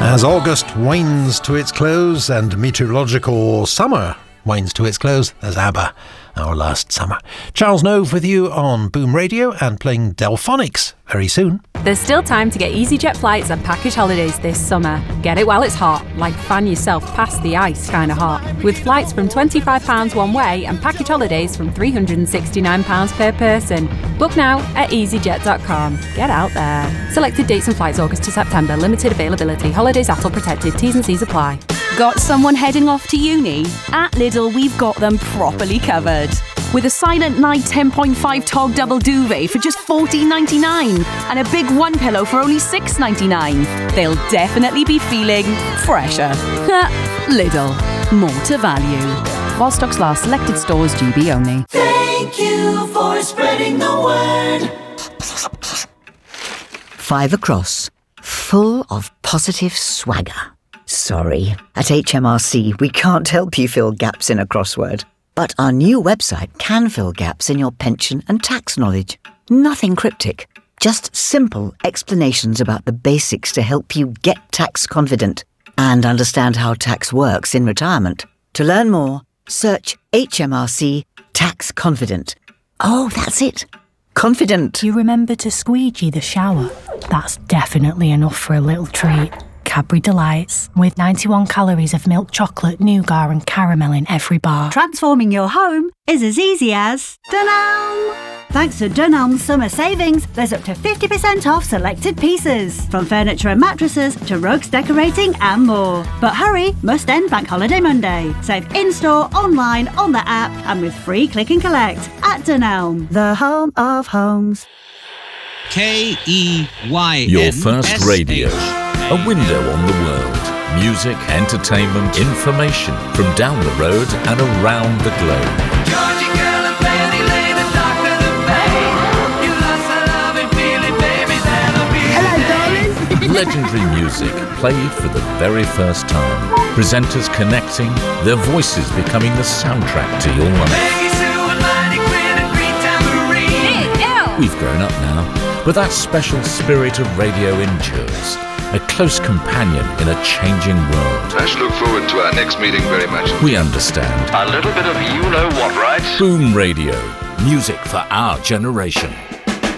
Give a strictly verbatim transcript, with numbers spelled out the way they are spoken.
As August winds to its close and meteorological summer winds to its close, there's ABBA, our last summer. Charles Nove with you on Boom Radio and playing Delphonics very soon. There's still time to get EasyJet flights and package holidays this summer. Get it while it's hot, like fan yourself past the ice kind of hot. With flights from twenty-five pounds one way and package holidays from three hundred sixty-nine pounds per person. Book now at easyjet dot com. Get out there. Selected dates and flights August to September. Limited availability. Holidays A T L protected. T's and C's apply. Got someone heading off to uni? At Lidl, we've got them properly covered. With a Silent Night ten point five Tog double duvet for just fourteen ninety-nine and a big one pillow for only six ninety-nine. They'll definitely be feeling fresher. Lidl, more to value. While stocks last, selected stores, G B only. Thank you for spreading the word. Five across, full of positive swagger. Sorry, at H M R C we can't help you fill gaps in a crossword. But our new website can fill gaps in your pension and tax knowledge. Nothing cryptic, just simple explanations about the basics to help you get tax confident and understand how tax works in retirement. To learn more, search H M R C Tax Confident. Oh, that's it. Confident. You remember to squeegee the shower? That's definitely enough for a little treat. Cadbury Delights, with ninety-one calories of milk chocolate, nougat and caramel in every bar. Transforming your home is as easy as Dunelm. Thanks to Dunelm's summer savings, there's up to fifty percent off selected pieces, from furniture and mattresses to rugs, decorating and more. But hurry, must end Bank Holiday Monday. Save in-store, online, on the app and with free click and collect at Dunelm, the home of homes. K E Y N Your first radio. A window on the world. Music, entertainment, information from down the road and around the globe. Georgie girl and Fanny Lane and Doctor LeMay. You lost the love and feeling, baby, that'll be. Hello, darling. Legendary music played for the very first time. Presenters connecting, their voices becoming the soundtrack to your life. Maggie Sue and Mighty Quinn and Green Tambourine. We've grown up now, but that special spirit of radio endures. A close companion in a changing world. I should look forward to our next meeting very much. We understand. A little bit of you know what, right? Boom Radio. Music for our generation.